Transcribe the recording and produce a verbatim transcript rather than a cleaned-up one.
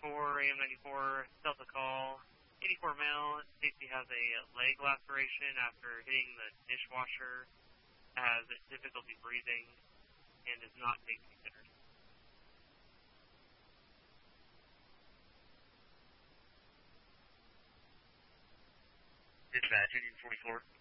four, A M ninety-four, Delta call. eighty-four male, Stacy has a leg laceration after hitting the dishwasher, has difficulty breathing, and is not being considered. Dispatch, Union forty-four.